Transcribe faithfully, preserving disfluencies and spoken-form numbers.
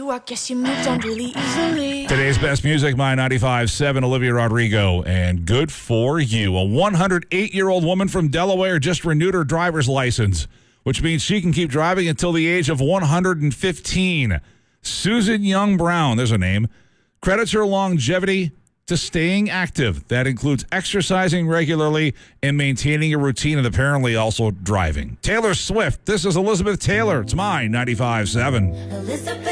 you. I guess you moved on really easily. Today's best music, My ninety-five point seven, Olivia Rodrigo, and Good For You. A one hundred eight-year-old woman from Delaware just renewed her driver's license, which means she can keep driving until the age of one hundred fifteen. Susan Young Brown, there's a name, credits her longevity to staying active. That includes exercising regularly and maintaining a routine, and apparently also driving. Taylor Swift, this is Elizabeth Taylor. It's My ninety-five point seven. Elizabeth.